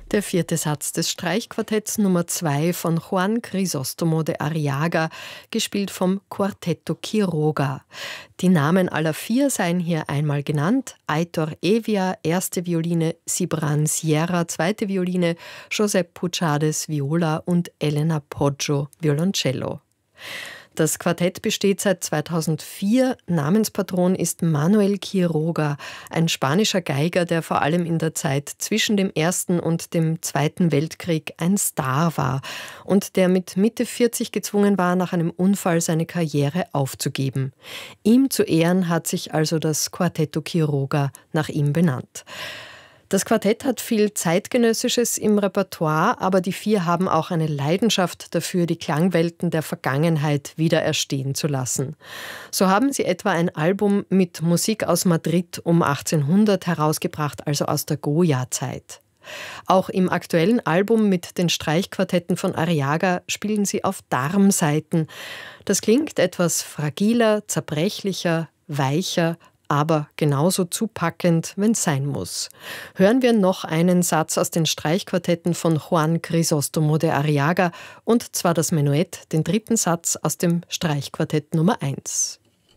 Der vierte Satz des Streichquartetts Nummer 2 von Juan Crisóstomo de Arriaga, gespielt vom Quartetto Quiroga. Die Namen aller vier seien hier einmal genannt: Aitor Evia, erste Violine, Cibran Sierra, zweite Violine, Josep Puchades, Viola und Elena Poggio, Violoncello. Das Quartett besteht seit 2004. Namenspatron ist Manuel Quiroga, ein spanischer Geiger, der vor allem in der Zeit zwischen dem Ersten und dem Zweiten Weltkrieg ein Star war und der mit Mitte 40 gezwungen war, nach einem Unfall seine Karriere aufzugeben. Ihm zu Ehren hat sich also das Quartetto Quiroga nach ihm benannt. Das Quartett hat viel Zeitgenössisches im Repertoire, aber die vier haben auch eine Leidenschaft dafür, die Klangwelten der Vergangenheit wieder erstehen zu lassen. So haben sie etwa ein Album mit Musik aus Madrid um 1800 herausgebracht, also aus der Goya-Zeit. Auch im aktuellen Album mit den Streichquartetten von Arriaga spielen sie auf Darmsaiten. Das klingt etwas fragiler, zerbrechlicher, weicher, aber genauso zupackend, wenn es sein muss. Hören wir noch einen Satz aus den Streichquartetten von Juan Crisóstomo de Arriaga, und zwar das Menuett, den dritten Satz aus dem Streichquartett Nummer 1.